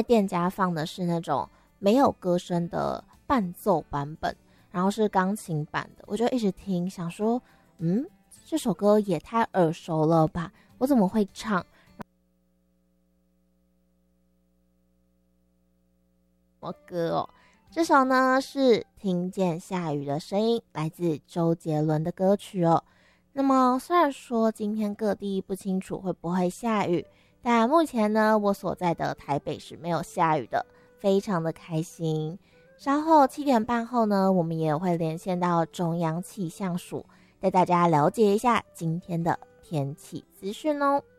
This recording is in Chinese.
店家放的是那种没有歌声的伴奏版本，然后是钢琴版的，我就一直听，想说，这首歌也太耳熟了吧，我怎么会唱？什么歌哦？这首呢是听见下雨的声音，来自周杰伦的歌曲哦。那么虽然说今天各地不清楚会不会下雨，但目前呢我所在的台北是没有下雨的，非常的开心。稍后7点半后呢，我们也会连线到中央气象署，带大家了解一下今天的天气资讯哦。